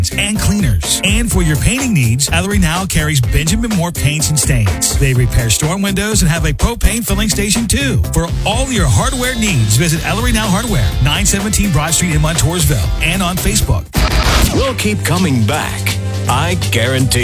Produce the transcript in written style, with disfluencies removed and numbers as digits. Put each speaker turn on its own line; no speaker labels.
and cleaners. And for your painting needs, Ellery now carries Benjamin Moore paints and stains. They repair storm windows and have a propane filling station too. For all your hardware needs, visit Ellery Now Hardware, 917 Broad Street in Montoursville, and on Facebook.
We'll keep coming back. I guarantee.